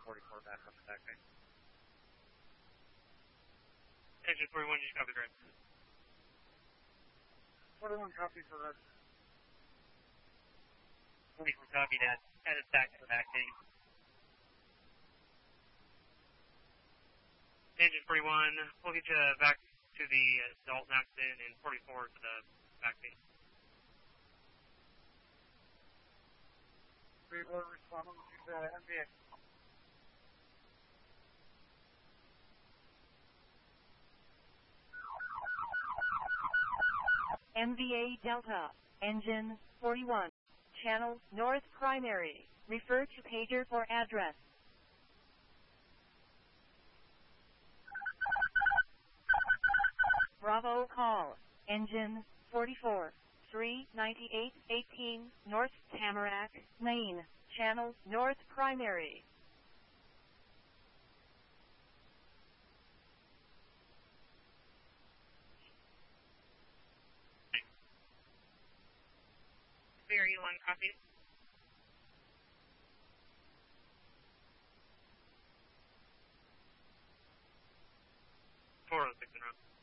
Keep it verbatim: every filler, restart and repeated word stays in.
forty-four back on the back bay. Engine forty-one, you copy the red. forty-one copy for red. forty-four copy that. Head us back to the back bay. Engine forty-one, we'll get you back to the uh, Dalton accident, and forty-four to the back bay. We will respond to the N V A. N V A Delta, engine forty-one, channel north primary. Refer to pager for address. Bravo call, engine forty-four, three ninety-eight eighteen, North Tamarack, Maine, channel north primary. Very long copy. four oh six in row.